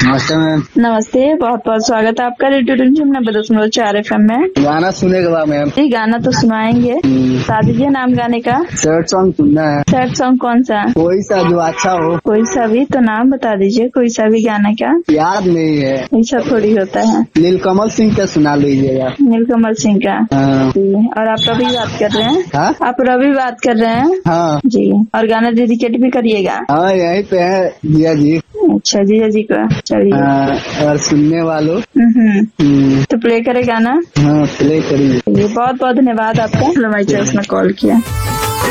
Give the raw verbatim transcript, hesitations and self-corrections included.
नमस्ते मैम। नमस्ते, बहुत बहुत स्वागत है आपका रेडियो रिमझिम नब्बे दशमलव चार एफ एम में। गाना सुनेगा मैम? जी गाना तो सुनाएंगे, बता दीजिए नाम गाने का। सैड सॉन्ग सुनना है। सैड सॉन्ग कौन सा? कोई सा जो अच्छा हो। कोई सा भी तो नाम बता दीजिए, कोई सा भी गाना का। याद नहीं है, ऐसा थोड़ी होता है। नीलकमल सिंह का सुना लीजिएगा। नीलकमल सिंह का। हाँ। जी, और आप रवि बात कर रहे हैं? हाँ? आप रवि बात कर रहे हैं? हाँ जी, और गाना डेडिकेट भी करिएगा। हाँ, यहीं पे है जिया जी। अच्छा, जीजा जी का, चलिए। हाँ, और सुनने वालों। हम्म, तो प्ले करे गाना। हाँ प्ले करिए। बहुत बहुत धन्यवाद आपका, हमारी चॉइस में कॉल किया।